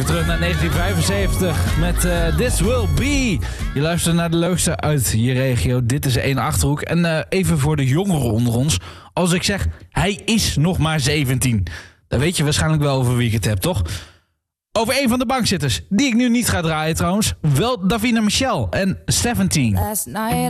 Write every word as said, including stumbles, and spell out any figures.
Terug naar negentien vijfenzeventig met uh, This Will Be. Je luistert naar de leukste uit je regio. Dit is één Achterhoek. En uh, even voor de jongeren onder ons. Als ik zeg, hij is nog maar zeventien. Dan weet je waarschijnlijk wel over wie ik het heb, toch? Over een van de bankzitters. Die ik nu niet ga draaien trouwens. Wel Davina Michel en zeventien. Last night